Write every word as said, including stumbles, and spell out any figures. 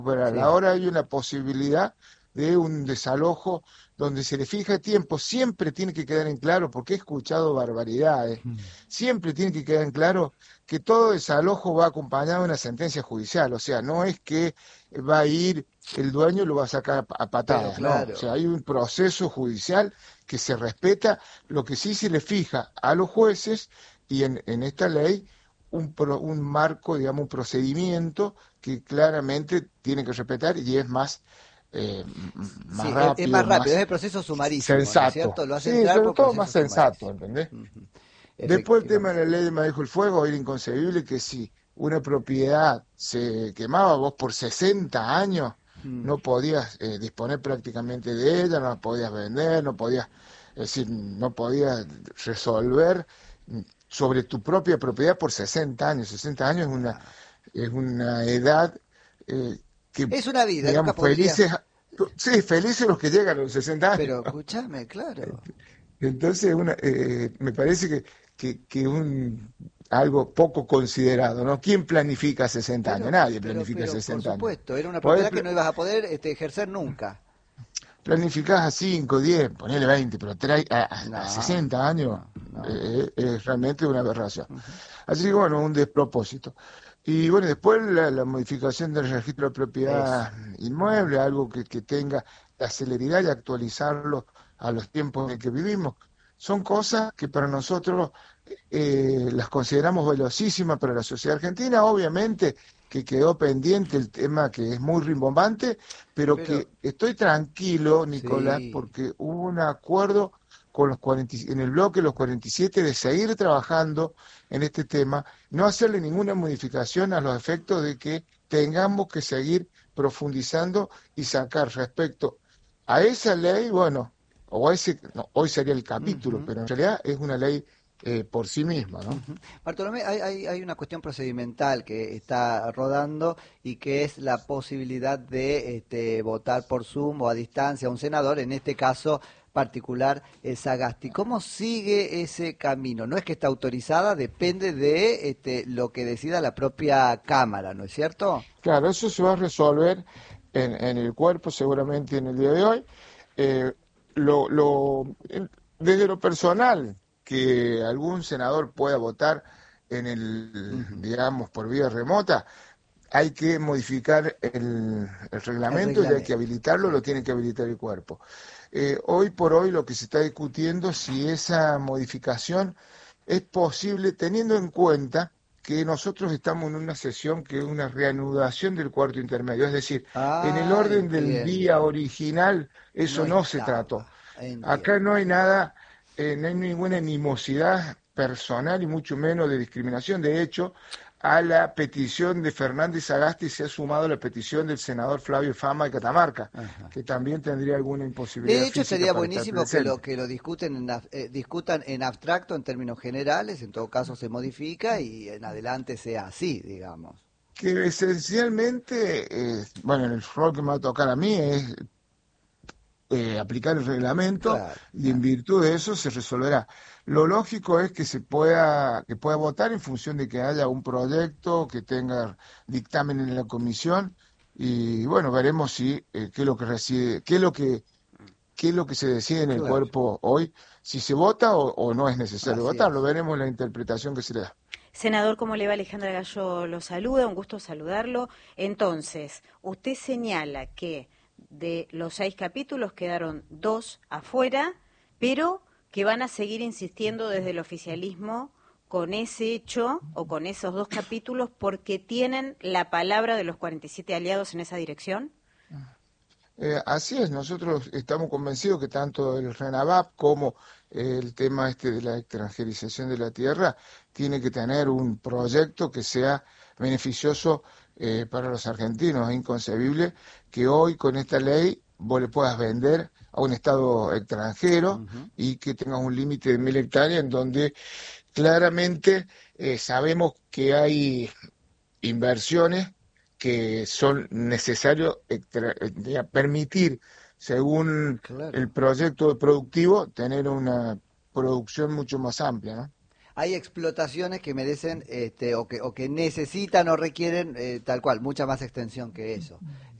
recuperar. Sí. Ahora hay una posibilidad de un desalojo donde se le fija tiempo, siempre tiene que quedar en claro, porque he escuchado barbaridades, siempre tiene que quedar en claro que todo desalojo va acompañado de una sentencia judicial, o sea, no es que va a ir el dueño y lo va a sacar a, a Pero patadas, no, o sea, claro, hay un proceso judicial que se respeta, lo que sí se le fija a los jueces y en, en esta ley un, pro, un marco, digamos, un procedimiento que claramente tiene que respetar y es más eh, más sí, es, es rápido, más rápido, es más el proceso sumarísimo, ¿no es sensato. cierto? Lo hace Sí, entrar sobre por todo más proceso sensato, sumarísimo. ¿entendés? Ujú. Después el tema de Efectivamente. la ley de manejo del fuego era inconcebible que si una propiedad se quemaba, vos por sesenta años Mm. no podías eh, disponer prácticamente de ella, no la podías vender, no podías, es decir, no podías resolver sobre tu propia propiedad por sesenta años. sesenta años es una, Ah. es una edad eh, que, Es una vida, nunca digamos, podrías. felices, sí, felices los que llegan a los sesenta años. Pero escúchame, claro. Entonces, una, eh, me parece que, que, que un algo poco considerado, ¿no? ¿Quién planifica sesenta años? Pero, Nadie pero, planifica pero, por sesenta años. supuesto, era una Podés propiedad que pla- no ibas a poder este, ejercer nunca. planificás a cinco, diez, ponele veinte, pero trae a, a- a No, sesenta años no, no, no. eh, es realmente una aberración. Ujú. Así que bueno, un despropósito. Y bueno, después la, la modificación del registro de Eso. propiedad inmueble, algo que, que tenga la celeridad y actualizarlo a los tiempos en que vivimos, son cosas que para nosotros eh, las consideramos velocísimas para la sociedad argentina. Obviamente que quedó pendiente el tema que es muy rimbombante, pero Pero, que estoy tranquilo, Nicolás, sí. porque hubo un acuerdo con los cuarenta, y- en el bloque los cuarenta y siete de seguir trabajando en este tema, no hacerle ninguna modificación a los efectos de que tengamos que seguir profundizando y sacar respecto a esa ley, bueno, o a ese, no, hoy sería el capítulo, Ujú. pero en realidad es una ley eh, por sí misma, ¿no? Ujú. Bartolomé, hay, hay, hay una cuestión procedimental que está rodando y que es la posibilidad de este, votar por Zoom o a distancia a un senador, en este caso particular eh, Sagasti. ¿Cómo sigue ese camino? No es que está autorizada, depende de este, lo que decida la propia Cámara, ¿no es cierto? Claro, eso se va a resolver en, en el cuerpo seguramente en el día de hoy. Eh, lo, lo, en- Desde lo personal, que algún senador pueda votar en el, Ujú. digamos, por vía remota, hay que modificar el, el El reglamento y hay que reglamento, habilitarlo, sí. lo tiene que habilitar el cuerpo. Eh, hoy por hoy lo que se está discutiendo es si esa modificación es posible teniendo en cuenta que nosotros estamos en una sesión que es una reanudación del cuarto intermedio, es decir, en el Ah, orden del día entiendo. original No eso no se trató. estaba, Acá entiendo. no hay nada, eh, no hay ninguna animosidad personal y mucho menos de discriminación. De hecho, a la petición de Fernández Sagasti se ha sumado la petición del senador Flavio Fama de Catamarca, Ajá. que también tendría alguna De imposibilidad hecho, física sería para estar buenísimo que lo presente. que lo discuten en, ab- eh, discutan en abstracto, en términos generales, en todo caso se modifica y en adelante sea así, digamos. Que esencialmente, eh, bueno, el rol que me va a tocar a mí es eh, aplicar el reglamento Claro, y en claro. virtud de eso se resolverá. Lo lógico es que se pueda, que pueda votar en función de que haya un proyecto, que tenga dictamen en la comisión y bueno, veremos si eh, qué es lo que reside, qué es lo que, qué es lo que se decide en el Claro, cuerpo hoy, si se vota o, o no es necesario así votarlo, es. veremos la interpretación que se le da. Senador, ¿cómo le va? Alejandra Gallo lo saluda, un gusto saludarlo. Entonces, usted señala que de los seis capítulos quedaron dos afuera, pero que van a seguir insistiendo desde el oficialismo con ese hecho o con esos dos capítulos porque tienen la palabra de los cuarenta y siete aliados en esa dirección. Eh, así es, nosotros estamos convencidos que tanto el RENAVAP como el tema este de la extranjerización de la tierra tiene que tener un proyecto que sea beneficioso eh, para los argentinos. Es inconcebible que hoy con esta ley vos le puedas vender a un Estado extranjero Ujú. y que tengas un límite de mil hectáreas en donde claramente eh, sabemos que hay inversiones que son necesarios extra- eh, permitir, según Claro. el proyecto productivo, tener una producción mucho más amplia, ¿no? hay explotaciones que merecen este, o, que, o que necesitan o requieren eh, tal cual, mucha más extensión que eso.